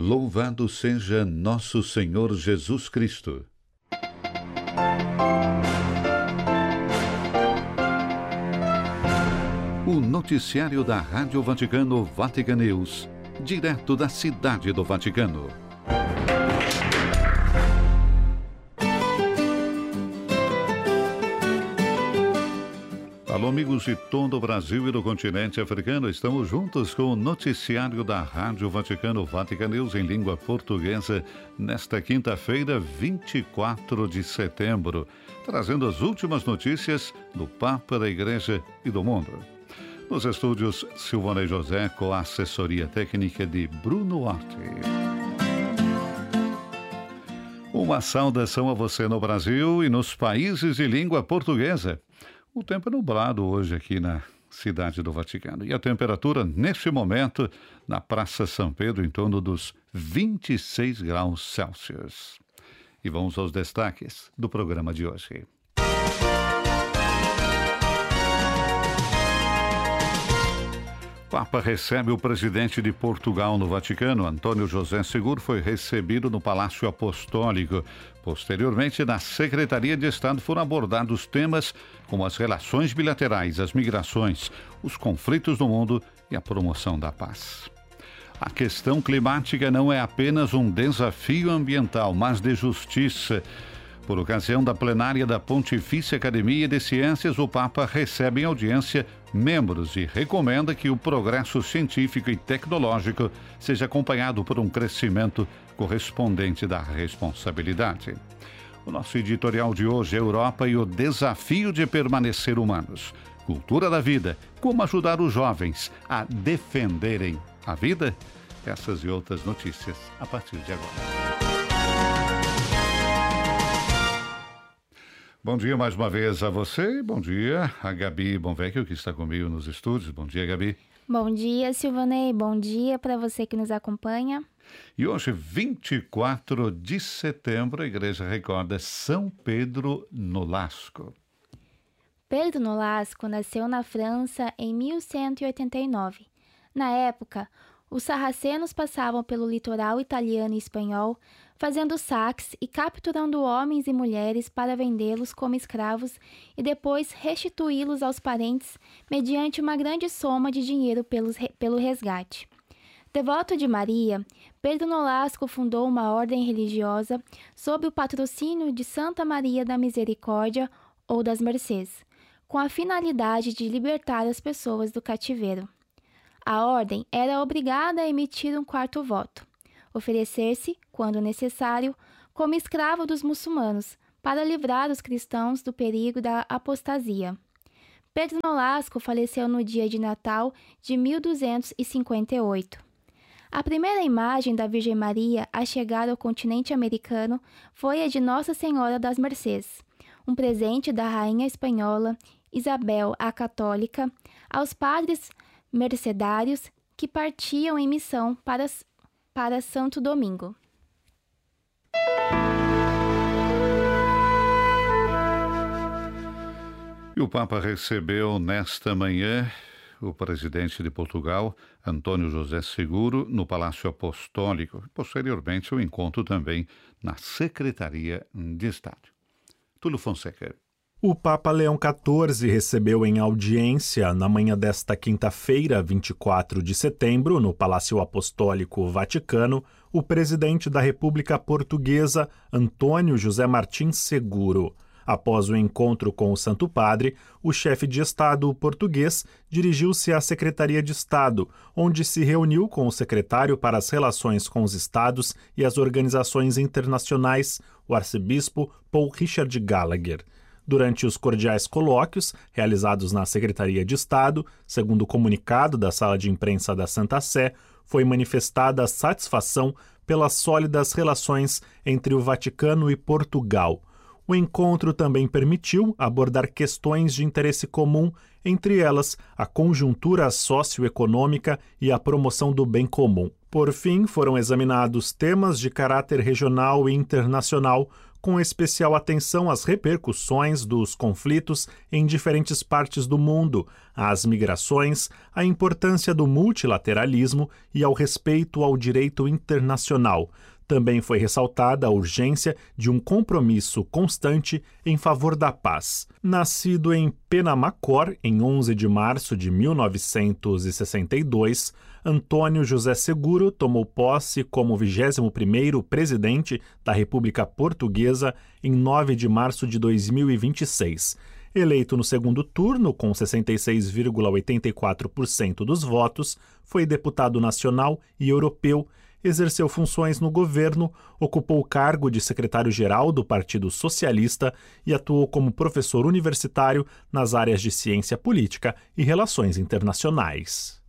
Louvado seja nosso Senhor Jesus Cristo. O noticiário da Rádio Vaticano Vatican News, direto da Cidade do Vaticano. Alô, amigos de todo o Brasil e do continente africano, estamos juntos com o noticiário da Rádio Vaticano Vatican News em língua portuguesa nesta quinta-feira, 24 de setembro, trazendo as últimas notícias do Papa, da Igreja e do mundo. Nos estúdios, Silvonei José, com a assessoria técnica de Bruno Orti. Uma saudação a você no Brasil e nos países de língua portuguesa. O tempo é nublado hoje aqui na Cidade do Vaticano. E a temperatura, neste momento, na Praça São Pedro, em torno dos 26 graus Celsius. E vamos aos destaques do programa de hoje. Papa recebe o presidente de Portugal no Vaticano. Antônio José Seguro foi recebido no Palácio Apostólico. Posteriormente, na Secretaria de Estado foram abordados temas como as relações bilaterais, as migrações, os conflitos no mundo e a promoção da paz. A questão climática não é apenas um desafio ambiental, mas de justiça. Por ocasião da plenária da Pontifícia Academia de Ciências, o Papa recebe em audiência membros e recomenda que o progresso científico e tecnológico seja acompanhado por um crescimento correspondente da responsabilidade. O nosso editorial de hoje é Europa e o desafio de permanecer humanos. Cultura da vida, como ajudar os jovens a defenderem a vida? Essas e outras notícias a partir de agora. Bom dia mais uma vez a você, bom dia a Gabi Bonvecchio, que está comigo nos estúdios. Bom dia, Gabi. Bom dia, Silvonei, bom dia para você que nos acompanha. E hoje, 24 de setembro, a igreja recorda São Pedro Nolasco. Pedro Nolasco nasceu na França em 1189. Na época, os sarracenos passavam pelo litoral italiano e espanhol, fazendo saques e capturando homens e mulheres para vendê-los como escravos e depois restituí-los aos parentes mediante uma grande soma de dinheiro pelo resgate. Devoto de Maria, Pedro Nolasco fundou uma ordem religiosa sob o patrocínio de Santa Maria da Misericórdia ou das Mercês, com a finalidade de libertar as pessoas do cativeiro. A ordem era obrigada a emitir um quarto voto, oferecer-se, quando necessário, como escravo dos muçulmanos, para livrar os cristãos do perigo da apostasia. Pedro Nolasco faleceu no dia de Natal de 1258. A primeira imagem da Virgem Maria a chegar ao continente americano foi a de Nossa Senhora das Mercês, um presente da rainha espanhola Isabel a Católica aos padres mercedários que partiam em missão para Santo Domingo. E o Papa recebeu nesta manhã o presidente de Portugal, Antônio José Seguro, no Palácio Apostólico. Posteriormente, o encontro também na Secretaria de Estado. Túlio Fonseca. O Papa Leão XIV recebeu em audiência, na manhã desta quinta-feira, 24 de setembro, no Palácio Apostólico Vaticano, o presidente da República Portuguesa, Antônio José Martins Seguro. Após o encontro com o Santo Padre, o chefe de Estado português dirigiu-se à Secretaria de Estado, onde se reuniu com o secretário para as relações com os Estados e as organizações internacionais, o arcebispo Paul Richard Gallagher. Durante os cordiais colóquios, realizados na Secretaria de Estado, segundo o comunicado da Sala de Imprensa da Santa Sé, foi manifestada a satisfação pelas sólidas relações entre o Vaticano e Portugal. O encontro também permitiu abordar questões de interesse comum, entre elas a conjuntura socioeconômica e a promoção do bem comum. Por fim, foram examinados temas de caráter regional e internacional, com especial atenção às repercussões dos conflitos em diferentes partes do mundo, às migrações, à importância do multilateralismo e ao respeito ao direito internacional. Também foi ressaltada a urgência de um compromisso constante em favor da paz. Nascido em Penamacor, em 11 de março de 1962, Antônio José Seguro tomou posse como 21º presidente da República Portuguesa em 9 de março de 2026. Eleito no segundo turno com 66,84% dos votos, foi deputado nacional e europeu, exerceu funções no governo, ocupou o cargo de secretário-geral do Partido Socialista e atuou como professor universitário nas áreas de ciência política e relações internacionais.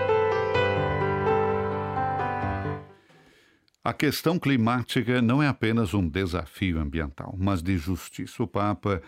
A questão climática não é apenas um desafio ambiental, mas de justiça. O Papa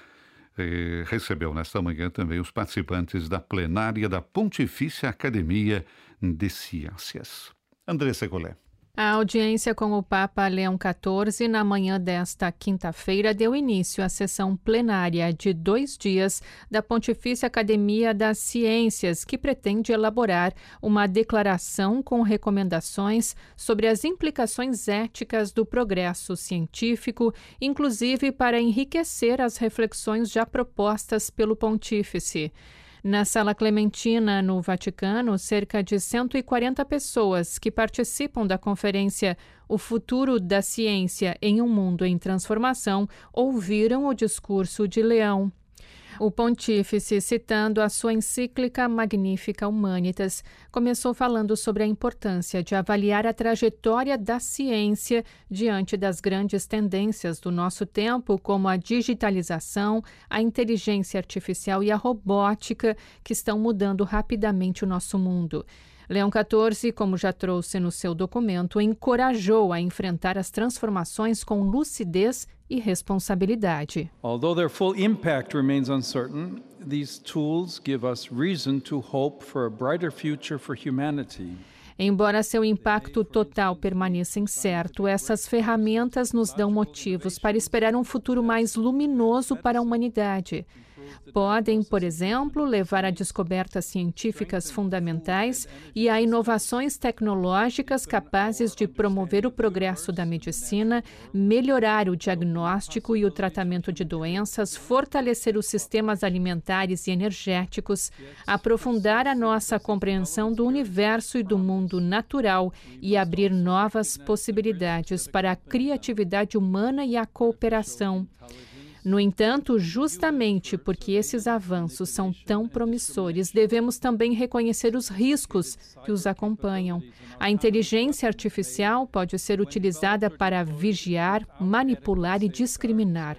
recebeu nesta manhã também os participantes da plenária da Pontifícia Academia de Ciências. Andressa Golé. A audiência com o Papa Leão XIV, na manhã desta quinta-feira, deu início à sessão plenária de 2 dias da Pontifícia Academia das Ciências, que pretende elaborar uma declaração com recomendações sobre as implicações éticas do progresso científico, inclusive para enriquecer as reflexões já propostas pelo Pontífice. Na Sala Clementina, no Vaticano, cerca de 140 pessoas que participam da conferência O Futuro da Ciência em um Mundo em Transformação ouviram o discurso de Leão. O pontífice, citando a sua encíclica Magnifica Humanitas, começou falando sobre a importância de avaliar a trajetória da ciência diante das grandes tendências do nosso tempo, como a digitalização, a inteligência artificial e a robótica, que estão mudando rapidamente o nosso mundo. Leão XIV, como já trouxe no seu documento, encorajou a enfrentar as transformações com lucidez e responsabilidade. Although their full impact remains uncertain, these tools give us reason to hope for a brighter future for humanity. Embora seu impacto total permaneça incerto, essas ferramentas nos dão motivos para esperar um futuro mais luminoso para a humanidade. Podem, por exemplo, levar a descobertas científicas fundamentais e a inovações tecnológicas capazes de promover o progresso da medicina, melhorar o diagnóstico e o tratamento de doenças, fortalecer os sistemas alimentares e energéticos, aprofundar a nossa compreensão do universo e do mundo natural e abrir novas possibilidades para a criatividade humana e a cooperação. No entanto, justamente porque esses avanços são tão promissores, devemos também reconhecer os riscos que os acompanham. A inteligência artificial pode ser utilizada para vigiar, manipular e discriminar.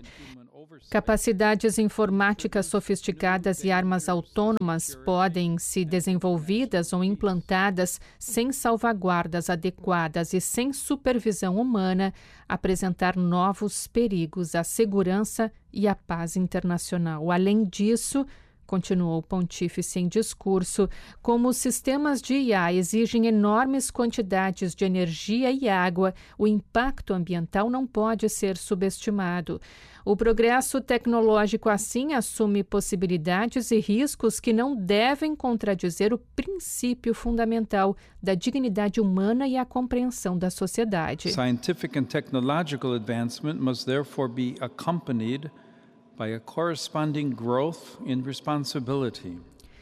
Capacidades informáticas sofisticadas e armas autônomas podem, se desenvolvidas ou implantadas sem salvaguardas adequadas e sem supervisão humana, apresentar novos perigos à segurança e à paz internacional. Além disso, continuou o pontífice em discurso, como os sistemas de IA exigem enormes quantidades de energia e água, o impacto ambiental não pode ser subestimado. O progresso tecnológico, assim, assume possibilidades e riscos que não devem contradizer o princípio fundamental da dignidade humana e a compreensão da sociedade. Scientific and technological advancement must therefore be accompanied by a corresponding growth in responsibility.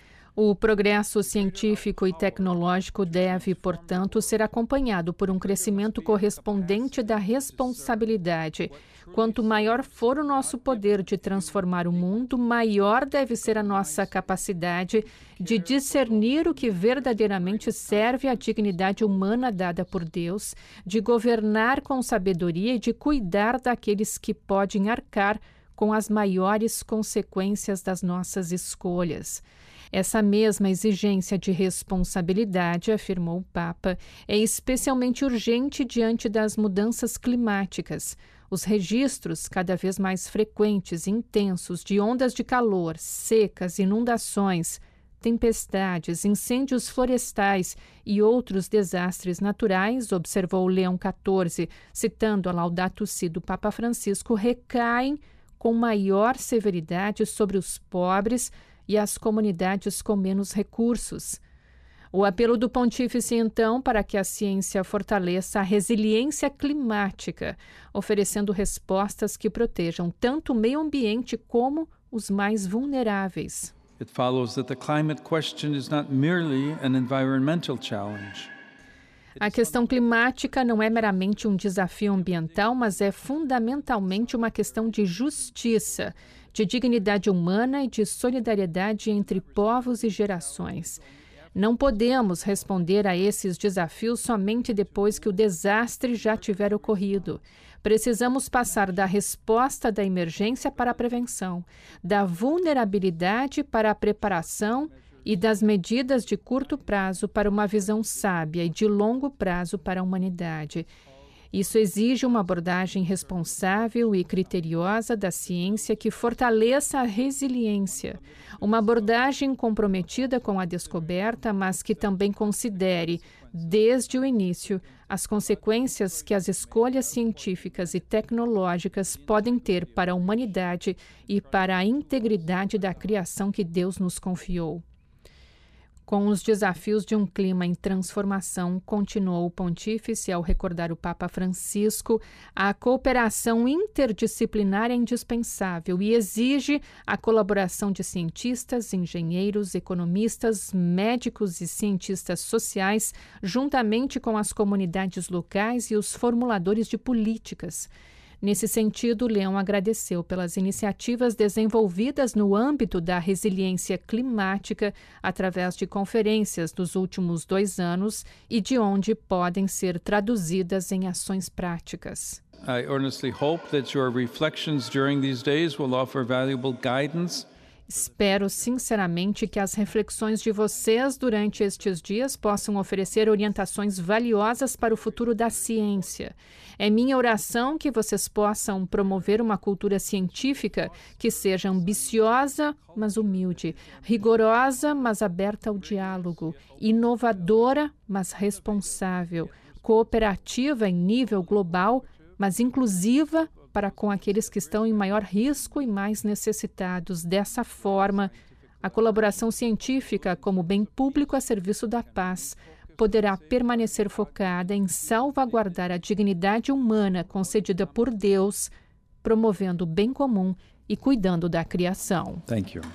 O progresso científico e tecnológico deve, portanto, ser acompanhado por um crescimento correspondente da responsabilidade. Quanto maior for o nosso poder de transformar o mundo, maior deve ser a nossa capacidade de discernir o que verdadeiramente serve à dignidade humana dada por Deus, de governar com sabedoria e de cuidar daqueles que podem arcar com as maiores consequências das nossas escolhas. Essa mesma exigência de responsabilidade, afirmou o Papa, é especialmente urgente diante das mudanças climáticas. Os registros cada vez mais frequentes e intensos de ondas de calor, secas, inundações, tempestades, incêndios florestais e outros desastres naturais, observou Leão XIV, citando a Laudato Si do Papa Francisco, recaem com maior severidade sobre os pobres e as comunidades com menos recursos. O apelo do pontífice, então, para que a ciência fortaleça a resiliência climática, oferecendo respostas que protejam tanto o meio ambiente como os mais vulneráveis. It follows that the climate question is not merely an environmental challenge. A questão climática não é meramente um desafio ambiental, mas é fundamentalmente uma questão de justiça, de dignidade humana e de solidariedade entre povos e gerações. Não podemos responder a esses desafios somente depois que o desastre já tiver ocorrido. Precisamos passar da resposta da emergência para a prevenção, da vulnerabilidade para a preparação e das medidas de curto prazo para uma visão sábia e de longo prazo para a humanidade. Isso exige uma abordagem responsável e criteriosa da ciência que fortaleça a resiliência, uma abordagem comprometida com a descoberta, mas que também considere, desde o início, as consequências que as escolhas científicas e tecnológicas podem ter para a humanidade e para a integridade da criação que Deus nos confiou. Com os desafios de um clima em transformação, continuou o pontífice ao recordar o Papa Francisco, a cooperação interdisciplinar é indispensável e exige a colaboração de cientistas, engenheiros, economistas, médicos e cientistas sociais, juntamente com as comunidades locais e os formuladores de políticas. Nesse sentido, Leão agradeceu pelas iniciativas desenvolvidas no âmbito da resiliência climática através de conferências dos últimos 2 anos e de onde podem ser traduzidas em ações práticas. I earnestly hope that your reflections during these days will offer valuable guidance. Espero sinceramente que as reflexões de vocês durante estes dias possam oferecer orientações valiosas para o futuro da ciência. É minha oração que vocês possam promover uma cultura científica que seja ambiciosa, mas humilde, rigorosa, mas aberta ao diálogo, inovadora, mas responsável, cooperativa em nível global, mas inclusiva para com aqueles que estão em maior risco e mais necessitados. Dessa forma, a colaboração científica como bem público a serviço da paz poderá permanecer focada em salvaguardar a dignidade humana concedida por Deus, promovendo o bem comum e cuidando da criação. Thank you.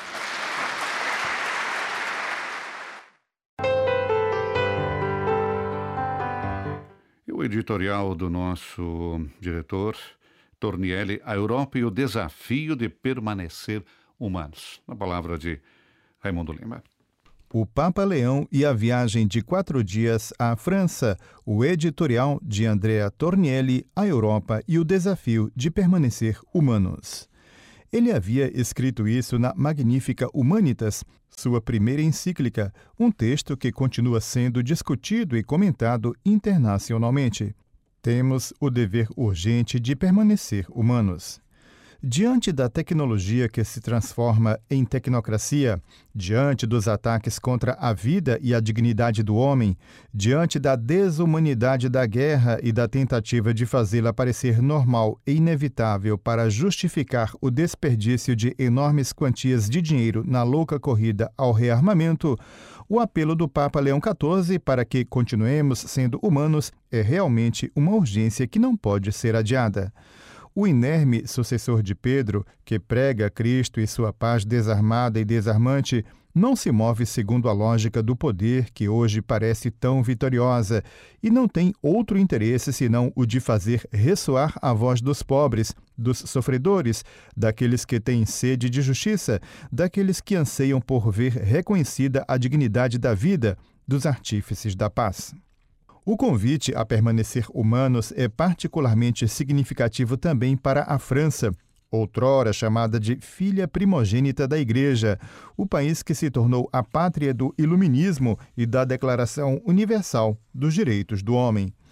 E o editorial do nosso diretor Tornielli, a Europa e o desafio de permanecer humanos. Na palavra de Raimundo Lima. O Papa Leão e a viagem de 4 dias à França, o editorial de Andrea Tornielli, a Europa e o desafio de permanecer humanos. Ele havia escrito isso na Magnifica Humanitas, sua primeira encíclica, um texto que continua sendo discutido e comentado internacionalmente. Temos o dever urgente de permanecer humanos. Diante da tecnologia que se transforma em tecnocracia, diante dos ataques contra a vida e a dignidade do homem, diante da desumanidade da guerra e da tentativa de fazê-la parecer normal e inevitável para justificar o desperdício de enormes quantias de dinheiro na louca corrida ao rearmamento, o apelo do Papa Leão XIV para que continuemos sendo humanos é realmente uma urgência que não pode ser adiada. O inerme sucessor de Pedro, que prega Cristo e sua paz desarmada e desarmante, não se move segundo a lógica do poder que hoje parece tão vitoriosa e não tem outro interesse senão o de fazer ressoar a voz dos pobres, dos sofredores, daqueles que têm sede de justiça, daqueles que anseiam por ver reconhecida a dignidade da vida, dos artífices da paz. O convite a permanecer humanos é particularmente significativo também para a França, outrora chamada de filha primogênita da Igreja, o país que se tornou a pátria do Iluminismo e da Declaração Universal dos Direitos do Homem.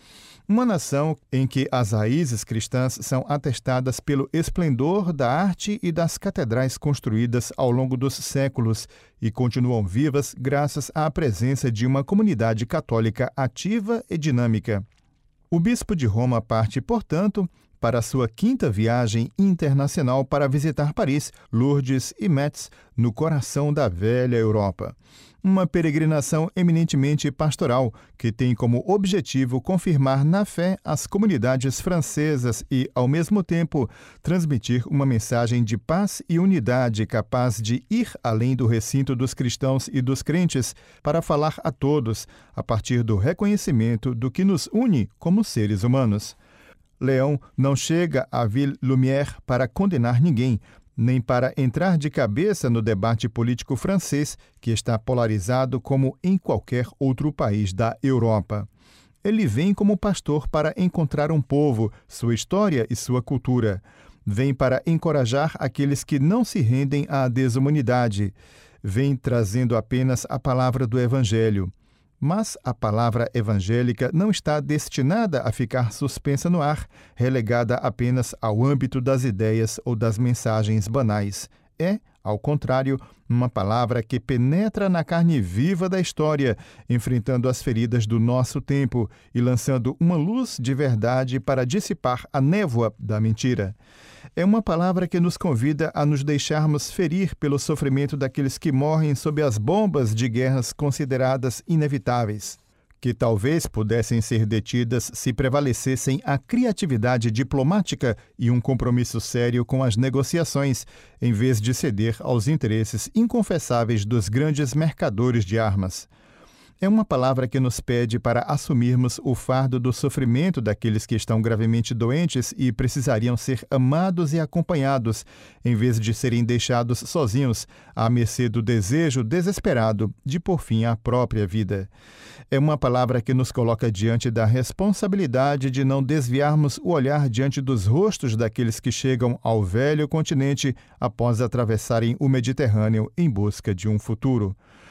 Uma nação em que as raízes cristãs são atestadas pelo esplendor da arte e das catedrais construídas ao longo dos séculos e continuam vivas graças à presença de uma comunidade católica ativa e dinâmica. O bispo de Roma parte, portanto, para sua 5ª viagem internacional para visitar Paris, Lourdes e Metz, no coração da velha Europa. Uma peregrinação eminentemente pastoral que tem como objetivo confirmar na fé as comunidades francesas e, ao mesmo tempo, transmitir uma mensagem de paz e unidade capaz de ir além do recinto dos cristãos e dos crentes para falar a todos, a partir do reconhecimento do que nos une como seres humanos. Leão não chega à Ville Lumière para condenar ninguém, nem para entrar de cabeça no debate político francês, que está polarizado como em qualquer outro país da Europa. Ele vem como pastor para encontrar um povo, sua história e sua cultura. Vem para encorajar aqueles que não se rendem à desumanidade. Vem trazendo apenas a palavra do Evangelho. Mas a palavra evangélica não está destinada a ficar suspensa no ar, relegada apenas ao âmbito das ideias ou das mensagens banais. É, ao contrário, uma palavra que penetra na carne viva da história, enfrentando as feridas do nosso tempo e lançando uma luz de verdade para dissipar a névoa da mentira. É uma palavra que nos convida a nos deixarmos ferir pelo sofrimento daqueles que morrem sob as bombas de guerras consideradas inevitáveis, que talvez pudessem ser detidas se prevalecessem a criatividade diplomática e um compromisso sério com as negociações, em vez de ceder aos interesses inconfessáveis dos grandes mercadores de armas. É uma palavra que nos pede para assumirmos o fardo do sofrimento daqueles que estão gravemente doentes e precisariam ser amados e acompanhados, em vez de serem deixados sozinhos, à mercê do desejo desesperado de pôr fim à própria vida. É uma palavra que nos coloca diante da responsabilidade de não desviarmos o olhar diante dos rostos daqueles que chegam ao velho continente após atravessarem o Mediterrâneo em busca de um futuro.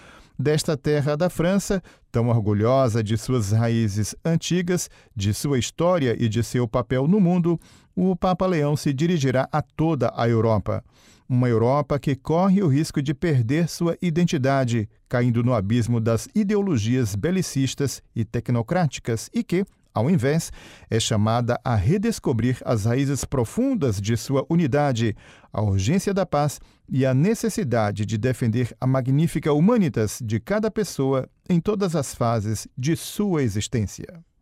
Desta terra da França, tão orgulhosa de suas raízes antigas, de sua história e de seu papel no mundo, o Papa Leão se dirigirá a toda a Europa. Uma Europa que corre o risco de perder sua identidade, caindo no abismo das ideologias belicistas e tecnocráticas e que, ao invés, é chamada a redescobrir as raízes profundas de sua unidade, a urgência da paz e a necessidade de defender a magnífica humanitas de cada pessoa em todas as fases de sua existência.